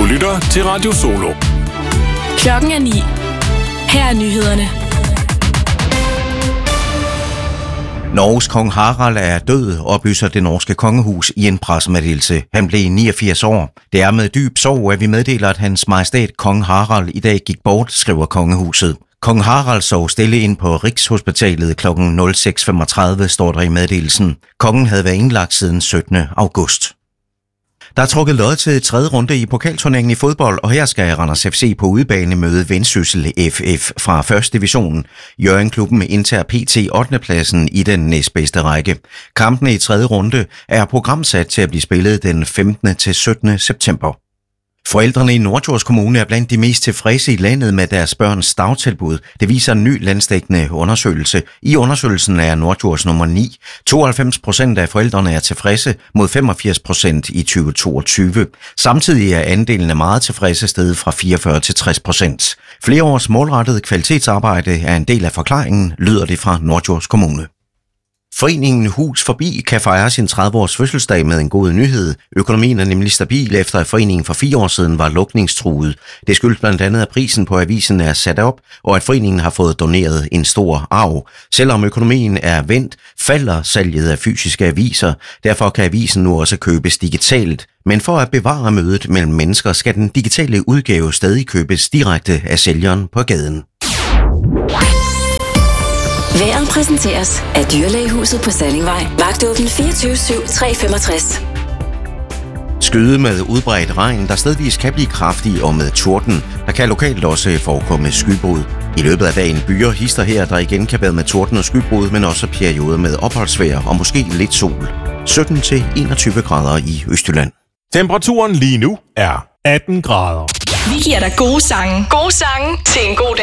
lytter til Radio Solo. Klokken er 9. Her er nyhederne. Norges kong Harald er død, oplyser det norske kongehus i en pressemeddelelse. Han blev 89 år. Det er med dyb sorg, at vi meddeler, at hans majestæt kong Harald i dag gik bort, skriver kongehuset. Kong Harald sov stille ind på Rigshospitalet kl. 06.35, står der i meddelelsen. Kongen havde været indlagt siden 17. august. Der er trukket lod til tredje runde i pokalturneringen i fodbold, og her skal Randers FC på udebane møde Vendsyssel FF fra 1. division. Hjørring-klubben indtager pt. 8. pladsen i den næstbedste række. Kampene i tredje runde er programsat til at blive spillet den 15. til 17. september. Forældrene i Norddjurs Kommune er blandt de mest tilfredse i landet med deres børns dagtilbud. Det viser en ny landsdækkende undersøgelse. I undersøgelsen er Norddjurs nummer 9. 92% af forældrene er tilfredse mod 85% i 2022. Samtidig er andelen af meget tilfredse steget fra 44 til 60%. Flere års målrettet kvalitetsarbejde er en del af forklaringen, lyder det fra Norddjurs Kommune. Foreningen Hus Forbi kan fejre sin 30-års fødselsdag med en god nyhed. Økonomien er nemlig stabil, efter at foreningen for 4 år siden var lukningstruet. Det skyldes blandt andet, at prisen på avisen er sat op, og at foreningen har fået doneret en stor arv. Selvom økonomien er vendt, falder salget af fysiske aviser. Derfor kan avisen nu også købes digitalt. Men for at bevare mødet mellem mennesker, skal den digitale udgave stadig købes direkte af sælgeren på gaden. Vejret præsenteres af Dyrlægehuset på Sallingvej. Vagtåben 24/7, 365. Skyde med udbredt regn, der stedvis kan blive kraftig og med torden. Der kan lokalt også forekomme skybrud. I løbet af dagen byer hister her, der igen kan være med torden og skybrud, men også perioder med opholdsvejr og måske lidt sol. 17 til 21 grader i Østjylland. Temperaturen lige nu er 18 grader. Vi giver dig gode sange. Gode sange til en god dag.